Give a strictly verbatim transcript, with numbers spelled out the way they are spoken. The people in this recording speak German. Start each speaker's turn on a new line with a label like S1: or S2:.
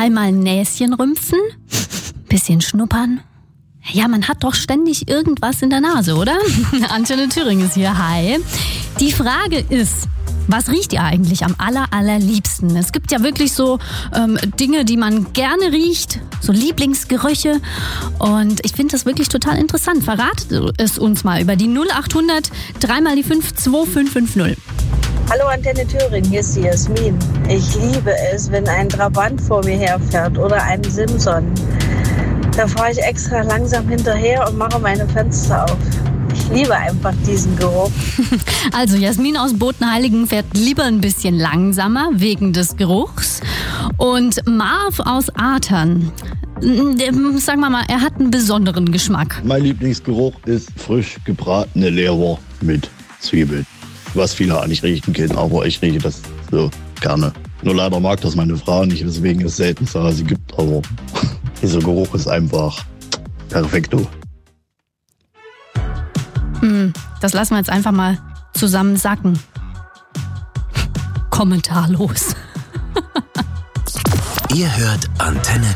S1: Dreimal Näschen rümpfen, bisschen schnuppern. Ja, man hat doch ständig irgendwas in der Nase, oder? Antenne Thüringen ist hier. Hi. Die Frage ist, was riecht ihr eigentlich am aller, allerliebsten? Es gibt ja wirklich so ähm, Dinge, die man gerne riecht, so Lieblingsgerüche. Und ich finde das wirklich total interessant. Verratet es uns mal über die null acht hundert drei mal die fünf zwei fünf fünf null.
S2: Hallo Antenne Thüringen, hier ist die Jasmin. Ich liebe es, wenn ein Trabant vor mir herfährt oder ein Simson. Da fahre ich extra langsam hinterher und mache meine Fenster auf. Ich liebe einfach diesen Geruch.
S1: Also Jasmin aus Bodenheiligen fährt lieber ein bisschen langsamer wegen des Geruchs. Und Marv aus Atern, sagen wir mal, er hat einen besonderen Geschmack.
S3: Mein Lieblingsgeruch ist frisch gebratene Leber mit Zwiebeln. Was viele nicht riechen können, aber ich rieche das so gerne. Nur leider mag das meine Frau nicht, weswegen es selten so sie gibt, aber dieser Geruch ist einfach perfekto.
S1: Das lassen wir jetzt einfach mal zusammen sacken. Kommentarlos.
S4: Ihr hört Antenne